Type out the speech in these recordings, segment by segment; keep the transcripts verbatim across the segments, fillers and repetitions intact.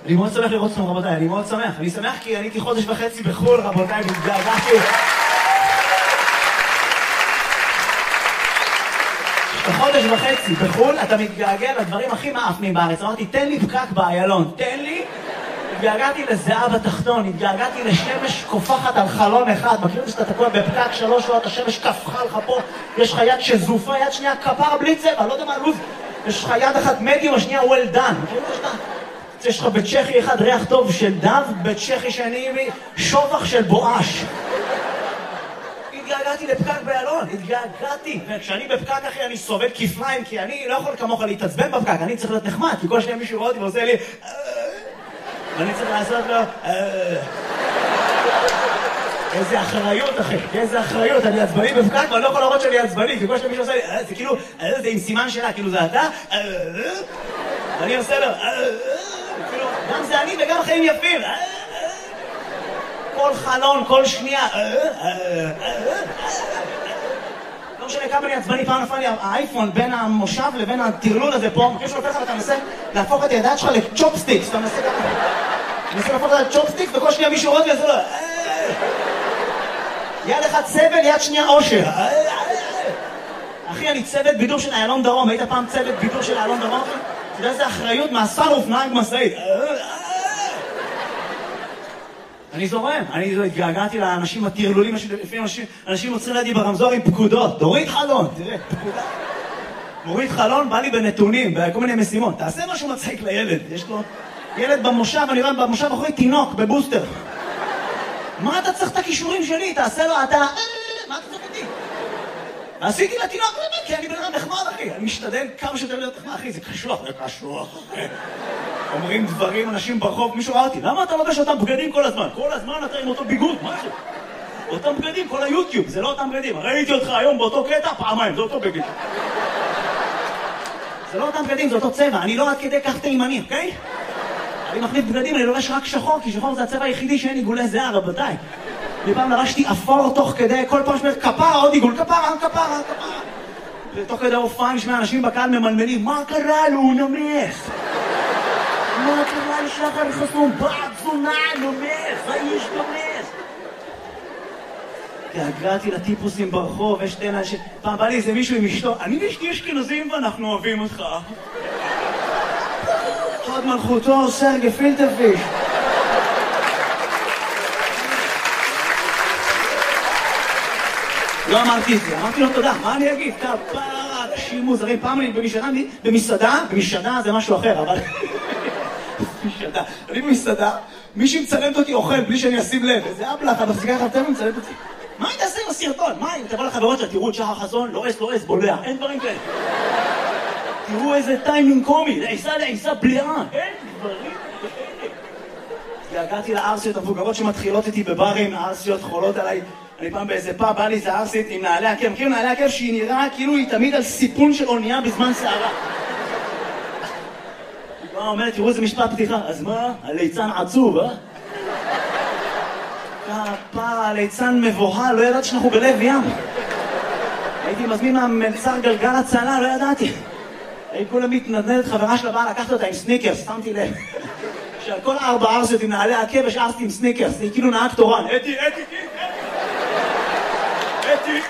אני מאוד שמח לראות אתכם רבותיי, אני מאוד שמח. אני שמח כי אני הייתי חודש וחצי בחול רבותיי, והתגעגעתי. בחודש וחצי בחול אתה מתגעגע לדברים הכי מאפנים בארץ. אמרתי, תן לי פקק באיילון, תן לי. התגעגעתי לזהב התחתון, התגעגעתי לשמש קופחת על חלון אחד. מכיר את זה שאתה תקוע בפקק שלוש שעות, השמש קפחה לך פה, יש לך יד שזופה, יד שנייה כפר בלי צבע, לא יודע מה לוז. יש לך יד אחת מדיום, השנייה well done. מכיר את זה שאתה? יש לך בצ'כי אחד ריח טוב של דב, בצ'כי שני שובח של בואש. התגעגעתי לפקק באלון, התגעגעתי. וכשאני בפקק אחי אני סובל כפליים, כי אני לא יכול כמוך להתעצבן בפקק, אני צריך להיות נחמד, כי כל שניה מישהו רואה אותי ועושה לי ואני צריך לעשות לו איזה אחריות אחי, איזה אחריות, אני עצבני בפקק ואני לא יכול לראות שאני עצבני, כי כל שניה מישהו עושה לי זה כאילו, זה עם סימן שלה, כאילו זה אתה ואני עושה לו גם זה אני וגם חיים יפים. כל חלון, כל שנייה. לא משנה כמה אני עצבני, פעם נפל לי האייפון בין המושב לבין הטרלול הזה פה. מכיר שלוקח לך ואתה מנסה להפוך את הידיים שלך לצ'ופסטיקס. אתה מנסה להפוך את הצ'ופסטיקס וכל שנייה מישהו רואה ועושה לו יד אחד סבל, יד שנייה אושר. אחי, אני צוות בידור של איילון דרום. היית פעם צוות בידור של איילון דרום? אתה יודע איזה אחריות מהספרוף נהג משאית. אני זורם, אני התגעגעתי לאנשים הטרלולים, לפעמים אנשים עוצרים לידי ברמזור עם פקודות. תוריד חלון, תראה, פקודה. מוריד חלון, בא לי בנתונים, בכל מיני משימות. תעשה משהו מצחיק לילד, יש לו ילד במושב, אני רואה במושב אחרי תינוק, בבוסטר. מה אתה צריך את הכישורים שלי? תעשה לו, אתה... מה אתה צריך אותי? עשיתי לתינוק, כי אני בן אדם נחמד אחי, אני משתדל כמה שיותר להיות נחמד אחי, זה קשוח, זה קשוח אחי. אומרים דברים, אנשים ברחוב, מישהו ראה אותי, למה אתה לובש אותם בגדים כל הזמן? כל הזמן אתה עם אותו ביגוד, מה זה? אותם בגדים, כל היוטיוב, זה לא אותם בגדים. ראיתי אותך היום באותו קטע, פעמיים, זה אותו בגד. זה לא אותם בגדים, זה אותו צבע, אני לא עד כדי כך תימני, אוקיי? אני מחליף בגדים, אני לובש רק שחור, כי שחור זה הצבע היחידי שאין עיגולי זהה, רבותיי. פעם לרשתי אפור תוך כדי, כל פעם שמר כפרה, עוד עיגול, כפרה, כפרה, כפרה. ותוך כדי הופעה נשמע אנשים בקהל ממלמלים, מה קרה לו, הוא נמס? מה קרה לשחר חסום? בעד זונה, נמס, האיש נמס. התגעגעתי לטיפוסים ברחוב, יש שתי אנשים, פעם בא לי איזה מישהו עם אשתו, אני ואשתי אשכנזים ואנחנו אוהבים אותך. חד מלכותו, סרגי פילטרפיש. לא אמרתי את זה, אמרתי לו תודה, מה אני אגיד? כפרה, אנשים מוזרים, פעם אני במסעדה, במסעדה, במסעדה זה משהו אחר, אבל... במסעדה, אני במסעדה, מישהי מצלמת אותי אוכל בלי שאני אשים לב, איזה אבלח, אתה מחזיקה לך אתם ומצלמת אותי. מה היא תעשה עם הסרטון? מה היא? תבוא לחברות שלה, תראו את שחר חסון, לא אס, לא אס, בולע, אין דברים כאלה. תראו איזה טיימינג קומי, לעיסה לעיסה בליעה, אין דברים כאלה. הגעתי לארסיות המבוגרות שמתחילות איתי בברים, הארסיות חולות עליי. אני פעם באיזה פאב, בא לי איזה ארסית עם נעלי עקב, מכיר נעלי עקב שהיא נראה כאילו היא תמיד על סיפון של אונייה בזמן שערה. היא כבר אומרת, תראו איזה משפט פתיחה, אז מה? הליצן עצוב, אה? כפרה, הליצן מבוהל, לא ידעתי שאנחנו בלב ים. הייתי מזמין מהמלצר גלגל הצלה, לא ידעתי. הייתי כולה מתנדנדת, חברה שלה באה לקחת אותה עם סניקרס, שמתי לב. שעל כל ארבע ארסיות עם נעלי עקב יש ארסית עם סניקרס, היא כאילו נהג תורן. אתי, אתי, אתי, אתי, אתי,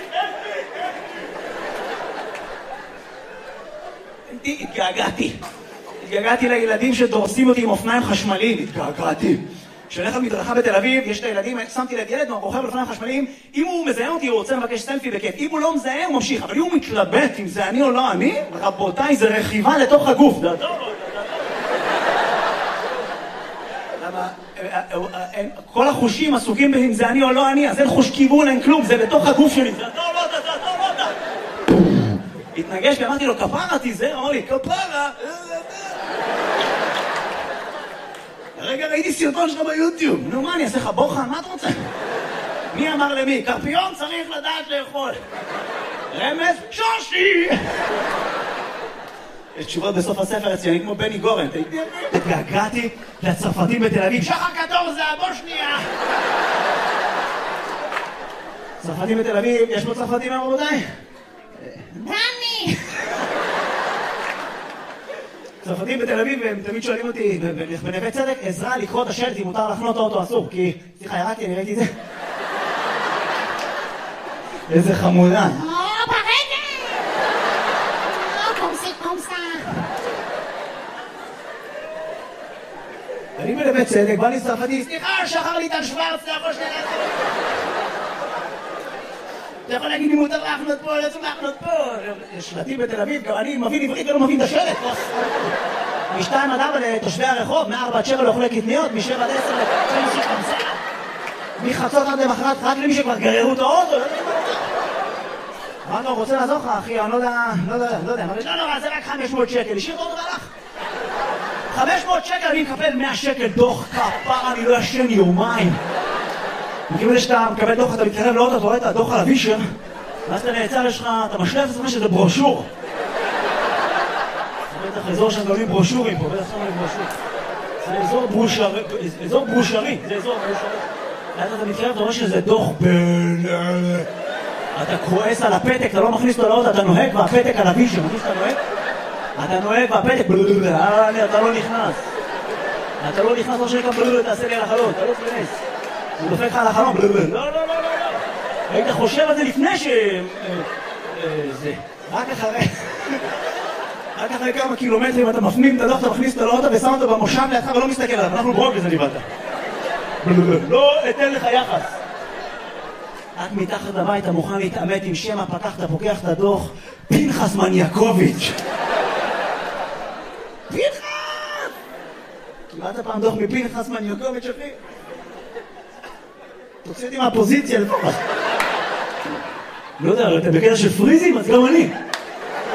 אתי. התגעגעתי. התגעגעתי לילדים שדורסים אותי עם אופניים חשמליים. התגעגעתי. כשאני הולך מדרכה בתל אביב, יש את הילדים, שמתי לב ילד רוכב על אופניים חשמליים, אם הוא מזהה אותי, הוא רוצה לבקש סלפי בכיף. אם הוא לא מזהה, הוא ממשיך. אבל אם הוא מתלבט אם זה אני או לא אני, רבותיי, זה רכיבה לתוך הגוף. למה? כל החושים עסוקים אם זה אני או לא אני, אז אין חוש כיוון, אין כלום, זה בתוך הגוף שלי. זה אתה או לא אתה, זה אתה או לא אתה. התנגש ואמרתי לו, כפרה תיזהר, אמר לי, כפרה. רגע ראיתי סרטון שלך ביוטיוב. נו מה, אני אעשה לך בוחן? מה אתה רוצה? מי אמר למי? קרפיון צריך לדעת לאכול. רמז? שושי! יש תשובות בסוף הספר אצלי, כמו בני גורן. התגעגעתי לצרפתים בתל אביב. שחר קדור זה הבושניה! צרפתים בתל אביב, יש פה צרפתים רבותיי? דני! צרפתים בתל אביב, הם תמיד שואלים אותי, בנווה צדק, עזרה לקרוא את השלט, אם מותר לחנות האוטו אסור, כי... סליחה, ירדתי, אני ראיתי את זה. איזה חמודה. או, ברגע! או, קומסי, קומסה. אני בנווה צדק, בא לי צרפתי, סליחה, שחר לי טל שוורץ, אתה יכול שנייה לעשות. אתה יכול להגיד לי מותר להחנות פה, לא צריך להחנות פה. יש שלטים בתל אביב, גם אני מבין עברית ולא מבין את השלט. משתיים עד ארבע לתושבי הרחוב, מארבע עד שבע לאוכלי קטניות, משבע עד עשר לקומסי קומסה. מחצות עד למחרת, רק למי שכבר גררו את האוטו, לא יודע מה רוצה. מה אתה רוצה לעזור לך, אחי? אני לא יודע, לא יודע, לא יודע. לא נורא, זה רק חמש מאות שקל, השאיר את האוטו והלך. חמש מאות שקל, אני מקבל מאה שקל דוח כפר, אני לא ישן יומיים. מכיוון שאתה מקבל דוח, אתה מתקרב לאוטו, אתה רואה את הדוח על הווישר, ואז אתה נעצר, יש לך, אתה משלב את עצמך שזה ברושור. זה בטח אזור שהם גולים ברושורים פה, בטח שם לי ברושור. זה אזור ברושרי, אזור ברושרי, זה אזור ברושרי. ואז אתה מתקרב, אתה רואה שזה דוח בין... אתה כועס על הפתק, אתה לא מכניס אותו לאוטו, אתה נוהג והפתק על הווישר, מכניס אתה נוהג? אתה נוהג והפתק, אתה לא נכנס. אתה לא נכנס, לא שנקרא, תעשה לי על החלון, אתה לא תכנס. הוא דופק לך על החלום, לא, לא, לא, לא, לא. היית חושב על זה לפני ש... זה. רק אחרי... רק אחרי כמה קילומטרים אתה מפנים את הדוח, אתה מכניס אותו לאוטו ושם אותו במושב לידך ולא מסתכל עליו. אנחנו ברוק לזה נבלת. לא אתן לך יחס. רק מתחת לבית אתה מוכן להתעמת עם שם הפקח, אתה פוקח את הדוח, פנחס מניאקוביץ'. פנחס! קיבלת פעם דוח מפנחס מניאקוביץ', אחי? תוציא אותי מהפוזיציה לפחות. לא יודע, אתה בקטע של פריזים, אז גם אני.